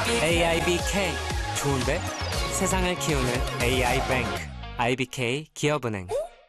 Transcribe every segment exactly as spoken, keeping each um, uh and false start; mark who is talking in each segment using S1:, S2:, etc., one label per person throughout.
S1: 에이아이비케이 좋은데? 세상을 키우는 에이아이 뱅크 아이비케이 기업은행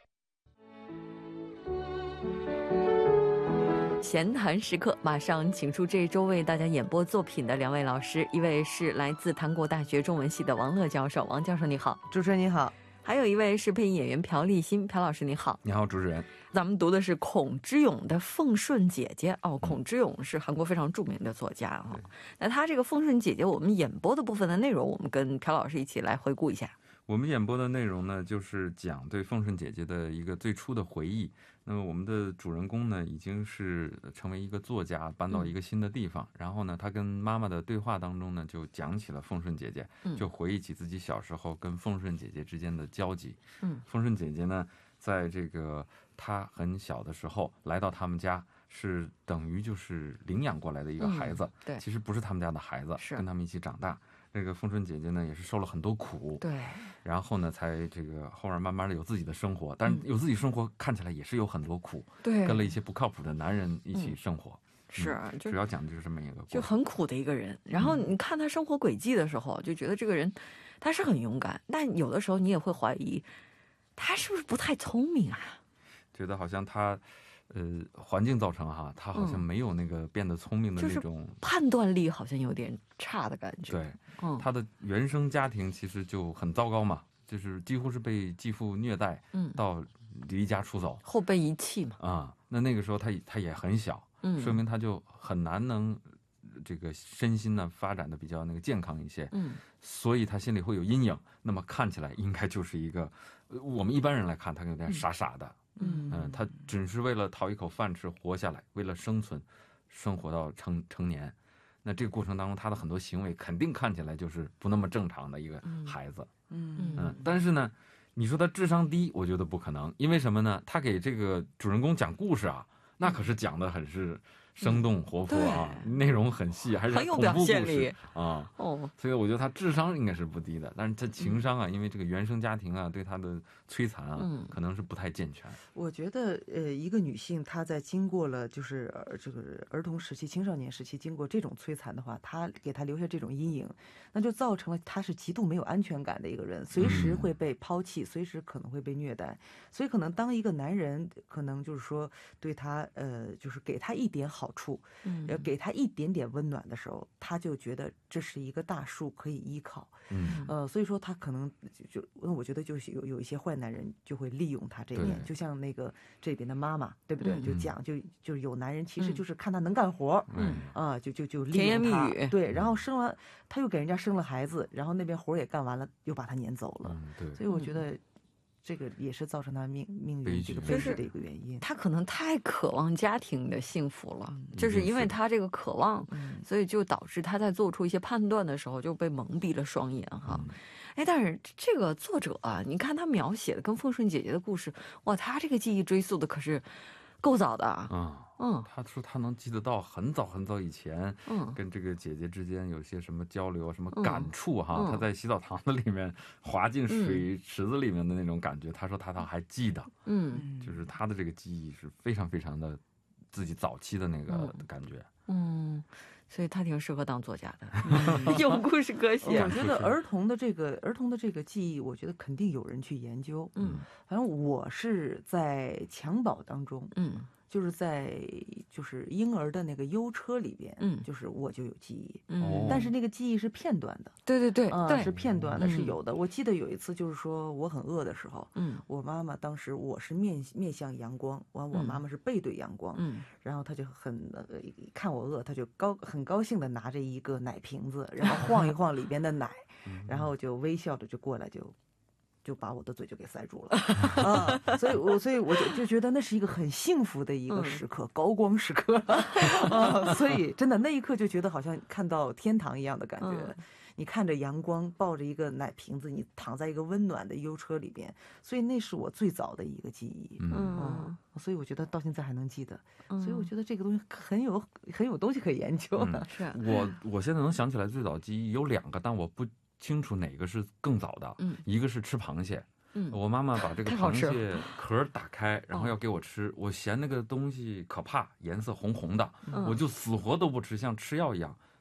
S2: 闲谈时刻，马上请出这周为大家演播作品的两位老师，一位是来自韩国大学中文系的王乐教授，王教授你好。
S3: 主持人你好。
S2: 还有一位是配音演员朴立新，朴老师你好。
S4: 你好，主持人。
S2: 咱们读的是孔之勇的《奉顺姐姐》哦，孔之勇是韩国非常著名的作家哈、哦。那他这个《奉顺姐姐》，我们演播的部分的内容，我们跟朴老师一起来回顾一下。
S4: 我们演播的内容呢，就是讲对奉顺姐姐的一个最初的回忆。那么我们的主人公呢，已经是成为一个作家，搬到一个新的地方。嗯、然后呢，他跟妈妈的对话当中呢，就讲起了奉顺姐姐，嗯、就回忆起自己小时候跟奉顺姐姐之间的交集。嗯，奉顺姐姐呢，在这个她很小的时候来到他们家，是等于就是领养过来的一个孩子。嗯、对，其实不是他们家的孩子，跟他们一起长大。这个奉顺姐姐呢，也是受了很多苦，对，然后呢，才这个后面慢慢的有自己的生活，但是有自己生活看起来也是有很多苦，对，跟了一些不靠谱的男人一起生活，嗯、是、嗯，主要讲的就是这么一个，
S2: 就很苦的一个人。然后你看他生活轨迹的时候，就觉得这个人他是很勇敢，但有的时候你也会怀疑他是不是不太聪明啊？
S4: 觉得好像他。呃，环境造成哈，他好像没有那个变得聪明的那种、
S2: 嗯就是、判断力，好像有点差的感觉。
S4: 对，嗯，他的原生家庭其实就很糟糕嘛，就是几乎是被继父虐待，嗯，到离家出走，
S2: 后被遗弃嘛。
S4: 啊、嗯，那那个时候他他也很小，嗯，说明他就很难能这个身心呢发展的比较那个健康一些，嗯，所以他心里会有阴影。那么看起来应该就是一个，我们一般人来看他有点傻傻的。嗯嗯嗯，他只是为了讨一口饭吃活下来，为了生存，生活到成成年。那这个过程当中，他的很多行为肯定看起来就是不那么正常的一个孩子。嗯 嗯, 嗯，但是呢，你说他智商低，我觉得不可能，因为什么呢？他给这个主人公讲故事啊，那可是讲的很是生动活泼啊，嗯、内容很细，还是
S2: 很有表现力
S4: 啊。哦，所以我觉得他智商应该是不低的，但是他情商啊，嗯、因为这个原生家庭啊对他的摧残啊，嗯、可能是不太健全。
S3: 我觉得，呃，一个女性她在经过了就是呃这个儿童时期、青少年时期经过这种摧残的话，她给她留下这种阴影，那就造成了她是极度没有安全感的一个人，随时会被抛弃，嗯、随时可能会被虐待。所以可能当一个男人可能就是说对她呃就是给她一点好。好处，呃，给他一点点温暖的时候，他就觉得这是一个大树可以依靠，嗯，呃，所以说他可能就，就我觉得就是有有一些坏男人就会利用他这一点，就像那个这边的妈妈，对不对？嗯、就讲就就有男人其实就是看他能干活，嗯啊、呃，就就就利用他，对，然后生了他又给人家生了孩子，然后那边活也干完了，又把他撵走了，嗯、对，所以我觉得。这个也是造成他命命运这个悲剧的一个原因。
S2: 他可能太渴望家庭的幸福了，嗯、就是因为他这个渴望，嗯、所以就导致他在做出一些判断的时候就被蒙蔽了双眼哈。嗯、哎，但是这个作者啊，你看他描写的跟奉顺姐姐的故事，哇，他这个记忆追溯的可是够早的啊。
S4: 嗯嗯，他说他能记得到很早很早以前，嗯，跟这个姐姐之间有些什么交流、什么感触哈。嗯、他在洗澡堂子里面滑进水池子里面的那种感觉，嗯、他说他倒还记得，嗯，就是他的这个记忆是非常非常的自己早期的那个感觉，
S2: 嗯。嗯，所以他挺适合当作家的，嗯、有故事可写。
S3: 我觉得儿童的这个儿童的这个记忆，我觉得肯定有人去研究。嗯，反正我是在襁褓当中，嗯。就是在就是婴儿的那个优车里边，嗯，就是我就有记忆，嗯，但是那个记忆是片段的，
S2: 对对对，
S3: 啊、呃，是片段的，是有的。我记得有一次就是说我很饿的时候，嗯，我妈妈当时我是面面向阳光，完我妈妈是背对阳光，嗯，然后她就很呃看我饿，她就高很高兴的拿着一个奶瓶子，然后晃一晃里边的奶，然后就微笑着就过来就。就把我的嘴就给塞住了啊！所以我所以我就就觉得那是一个很幸福的一个时刻，嗯、高光时刻啊！所以真的那一刻就觉得好像看到天堂一样的感觉。嗯、你看着阳光，抱着一个奶瓶子，你躺在一个温暖的优车里边，所以那是我最早的一个记忆。嗯，嗯所以我觉得到现在还能记得。嗯、所以我觉得这个东西很有很有东西可以研究。
S4: 嗯、是我我现在能想起来最早记忆有两个，但我不。清楚哪个是更早的，嗯，一个是吃螃蟹，嗯，我妈妈把这个螃蟹壳打开，然后要给我吃，我嫌那个东西可怕，颜色红红的，嗯、我就死活都不吃，像吃药一样，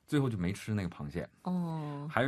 S4: 最后就没吃那个螃蟹。
S2: 哦，
S4: 还有